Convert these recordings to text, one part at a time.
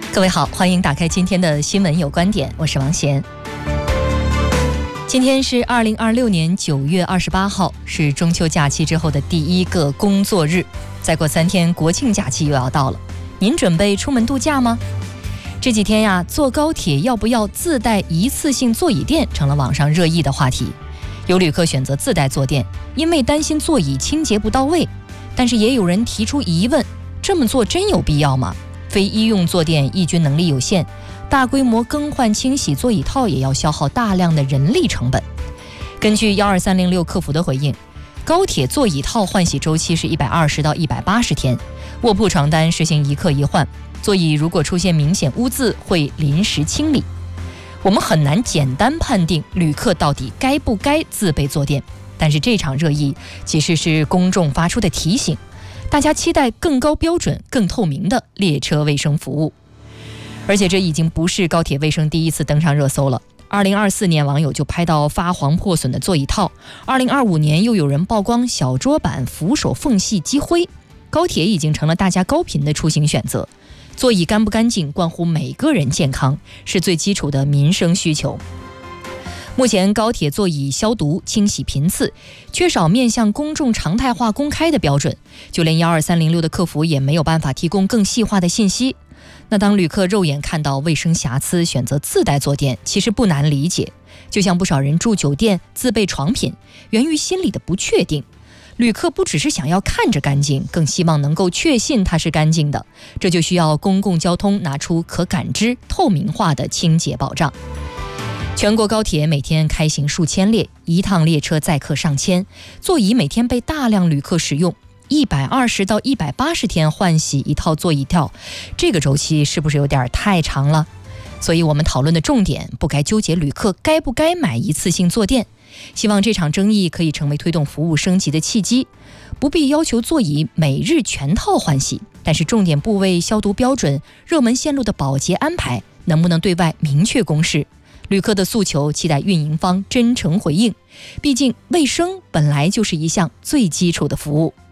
各位好，欢迎打开今天的新闻有观点，我是王贤。今天是2026年9月28号，是中秋假期之后的第一个工作日。再过3天，国庆假期又要到了，您准备出门度假吗？这几天呀，坐高铁要不要自带一次性座椅垫成了网上热议的话题。有旅客选择自带坐垫，因为担心座椅清洁不到位。但是也有人提出疑问，这么做真有必要吗？非医用坐垫抑菌能力有限，大规模更换清洗座椅套也要消耗大量的人力成本。根据12306客服的回应，高铁座椅套换洗周期是120到180天，卧铺床单实行1客1换，座椅如果出现明显污渍会临时清理。我们很难简单判定旅客到底该不该自备坐垫，但是这场热议其实是公众发出的提醒，大家期待更高标准、更透明的列车卫生服务。而且这已经不是高铁卫生第一次登上热搜了。2024年网友就拍到发黄破损的座椅套，2025年又有人曝光小桌板扶手缝隙积灰。高铁已经成了大家高频的出行选择，座椅干不干净关乎每个人健康，是最基础的民生需求。目前高铁座椅消毒清洗频次缺少面向公众常态化公开的标准，就连12306的客服也没有办法提供更细化的信息。那当旅客肉眼看到卫生瑕疵选择自带坐垫，其实不难理解，就像不少人住酒店自备床品，源于心里的不确定。旅客不只是想要看着干净，更希望能够确信它是干净的，这就需要公共交通拿出可感知、透明化的清洁保障。全国高铁每天开行数千列，一趟列车载客上千，座椅每天被大量旅客使用，120到180天换洗一套座椅套，这个周期是不是有点太长了？所以我们讨论的重点不该纠结旅客该不该买一次性坐垫，希望这场争议可以成为推动服务升级的契机。不必要求座椅每日全套换洗，但是重点部位消毒标准、热门线路的保洁安排能不能对外明确公示？旅客的诉求期待运营方真诚回应，毕竟卫生本来就是一项最基础的服务。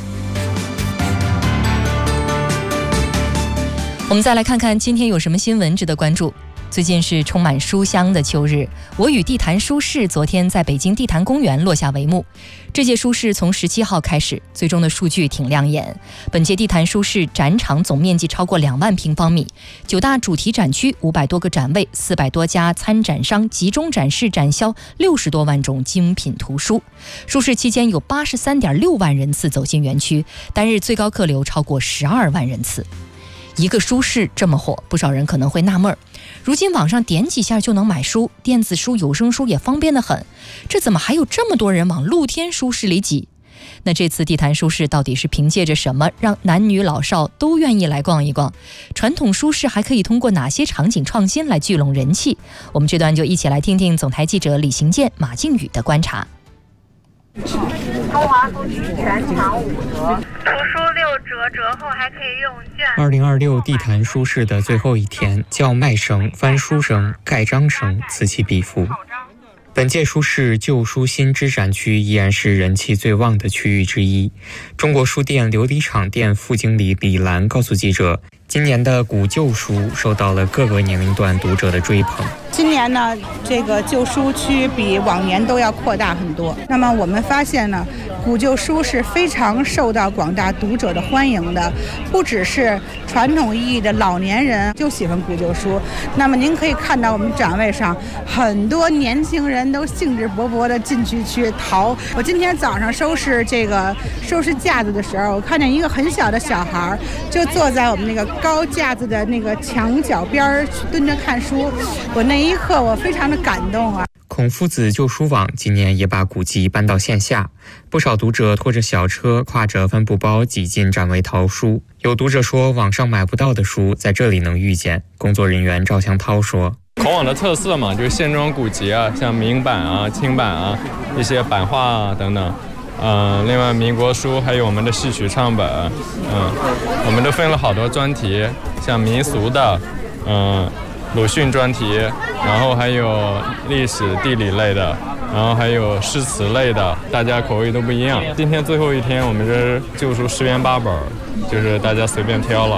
我们再来看看今天有什么新闻值得关注。最近是充满书香的秋日，我与地坛书市昨天在北京地坛公园落下帷幕。这届书市从17号开始，最终的数据挺亮眼。本届地坛书市展场总面积超过2万平方米，9大主题展区500多个展位，400多家参展商集中展示展销60多万种精品图书。书市期间有83.6万人次走进园区，单日最高客流超过12万人次。一个书市这么火，不少人可能会纳闷，如今网上点几下就能买书，电子书、有声书也方便得很，这怎么还有这么多人往露天书市里挤？那这次地坛书市到底是凭借着什么让男女老少都愿意来逛一逛？传统书市还可以通过哪些场景创新来聚拢人气？我们这段就一起来听听总台记者李行健、马靖宇的观察。 中华书局全场5折，图书6折，折后还可以用券。 2026地坛书市的最后一天，叫卖声、翻书声、盖章声此起彼伏。本届书市旧书新知展区依然是人气最旺的区域之一。中国书店琉璃厂店副经理李兰告诉记者，今年的古旧书受到了各个年龄段读者的追捧。 今年呢，这个旧书区比往年都要扩大很多。那么我们发现呢，古旧书是非常受到广大读者的欢迎的，不只是传统意义的老年人就喜欢古旧书。那么您可以看到我们展位上很多年轻人都兴致勃勃地进去淘。我今天早上收拾架子的时候，我看见一个很小的小孩就坐在我们那个高架子的那个墙角边蹲着看书，我那一刻我非常的感动啊。 孔夫子旧书网今年也把古籍搬到线下，不少读者拖着小车，挎着帆布包挤进展位淘书。有读者说，网上买不到的书在这里能遇见。工作人员赵祥涛说， 孔网的特色嘛，就是线装古籍啊，像明版啊、清版啊，一些版画啊等等。另外民国书还有我们的戏曲唱本，我们都分了好多专题，像民俗的，鲁迅专题，然后还有历史地理类的，然后还有诗词类的，大家口味都不一样。今天最后一天，我们这旧书10元8本，就是大家随便挑了。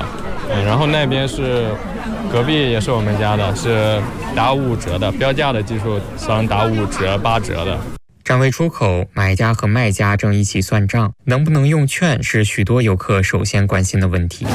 然后那边是隔壁也是我们家的，是打5折的，标价的基础上打5折、8折的。 展位出口，买家和卖家正一起算账，能不能用券是许多游客首先关心的问题。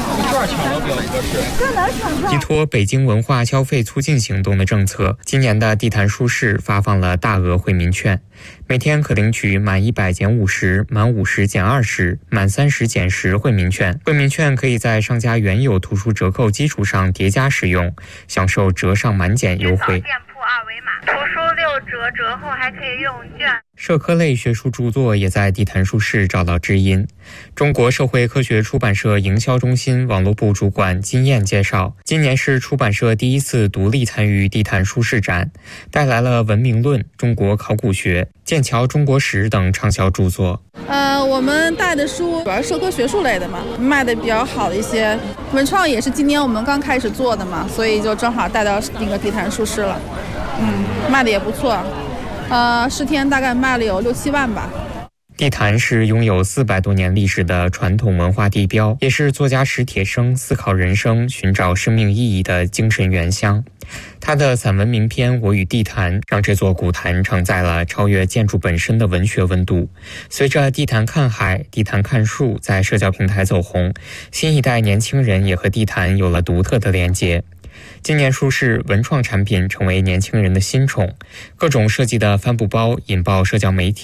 依托北京文化消费促进行动的政策，今年的地坛书市发放了大额惠民券，每天可领取满100减50、满50减20、满30减10惠民券。惠民券可以在商家原有图书折扣基础上叠加使用，享受折上满减优惠。 二维码，图书6折，折后还可以用券。 社科类学术著作也在地坛书市找到知音。中国社会科学出版社营销中心网络部主管金燕介绍，今年是出版社第一次独立参与地坛书市展，带来了《文明论》《中国考古学》《剑桥中国史》等畅销著作。 我们带的书主要是社科学术类的嘛，卖的比较好的一些。文创也是今年我们刚开始做的嘛，所以就正好带到那个地坛书市了。卖的也不错，10天大概卖了有6、7万吧。 地坛是拥有400多年历史的传统文化地标，也是作家史铁生思考人生、寻找生命意义的精神原乡。他的散文名篇《我与地坛》让这座古坛承载了超越建筑本身的文学温度。随着地坛看海、地坛看树在社交平台走红，新一代年轻人也和地坛有了独特的连结。今年书市文创产品成为年轻人的新宠，各种设计的帆布包引爆社交媒体。